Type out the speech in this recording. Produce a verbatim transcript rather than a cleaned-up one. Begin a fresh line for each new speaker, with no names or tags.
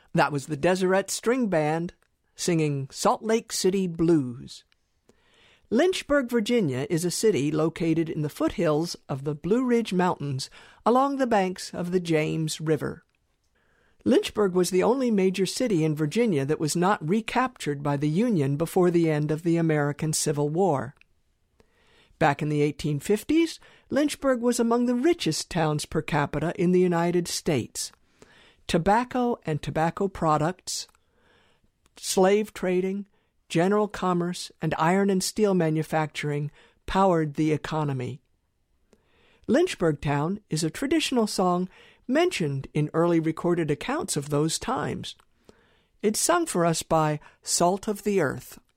That was the Deseret String Band singing Salt Lake City Blues. Lynchburg, Virginia is a city located in the foothills of the Blue Ridge Mountains along the banks of the James River. Lynchburg was the only major city in Virginia that was not recaptured by the Union before the end of the American Civil War. Back in the eighteen fifties, Lynchburg was among the richest towns per capita in the United States. Tobacco and tobacco products, slave trading, general commerce, and iron and steel manufacturing powered the economy. Lynchburg Town is a traditional song mentioned in early recorded accounts of those times. It's sung for us by Salt of the Earth.